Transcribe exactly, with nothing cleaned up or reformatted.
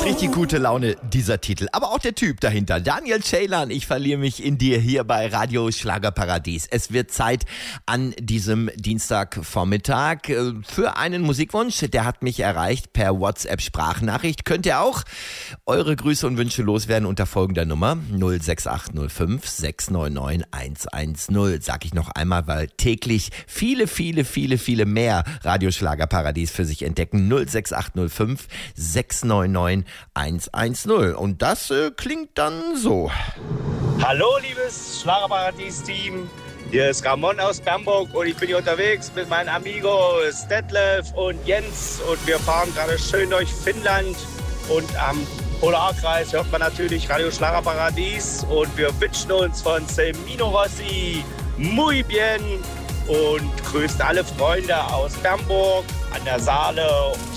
macht richtig gute Laune, dieser Titel. Aber auch der Typ dahinter. Daniel Ceylan, ich verliere mich in dir hier bei Radio Schlagerparadies. Es wird Zeit an diesem Dienstagvormittag für einen Musikwunsch. Der hat mich erreicht per WhatsApp-Sprachnachricht. Könnt ihr auch eure Grüße und Wünsche loswerden unter folgender Nummer null sechs acht null fünf sechs neun neun eins eins null. Sag ich noch einmal, weil täglich viele, viele, viele, viele mehr Radio Schlagerparadies für sich entdecken. null sechs acht null fünf sechs neun neun eins eins null. Und das äh, klingt dann so. Hallo liebes Schlagerparadies-Team, hier ist Ramon aus Bernburg und ich bin hier unterwegs mit meinen Amigos Detlef und Jens und wir fahren gerade schön durch Finnland und am Polarkreis hört man natürlich Radio Schlagerparadies und wir wünschen uns von Semino Rossi muy bien und grüßt alle Freunde aus Bernburg an der Saale.